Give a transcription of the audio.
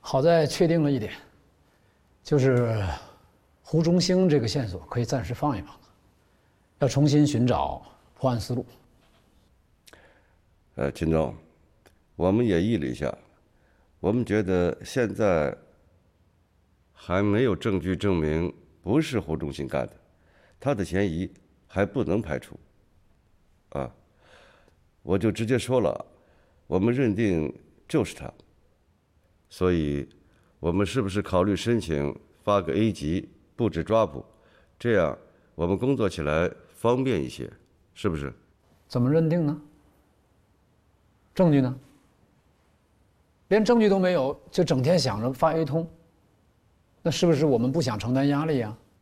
好在确定了一点，就是胡忠兴这个线索可以暂时放一放了，要重新寻找破案思路。 秦总，我们也议了一下，我们觉得现在还没有证据证明不是胡忠兴干的，他的嫌疑还不能排除。我就直接说了，我们认定就是他。所以，我们是不是考虑申请发个 A 级布置抓捕，这样我们工作起来方便一些，是不是？ 怎么认定呢？证据呢？连证据都没有，就整天想着发 A 通，那是不是我们不想承担压力啊？